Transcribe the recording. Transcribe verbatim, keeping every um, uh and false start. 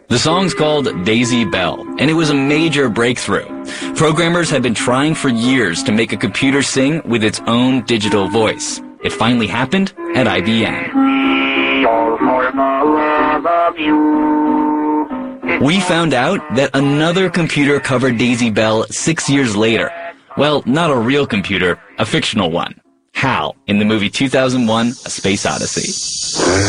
The song's called Daisy Bell, and it was a major breakthrough. Programmers had been trying for years to make a computer sing with its own digital voice. It finally happened at I B M. We found out that another computer covered Daisy Bell six years later. Well, not a real computer, a fictional one. HAL in the movie two thousand one, A Space Odyssey.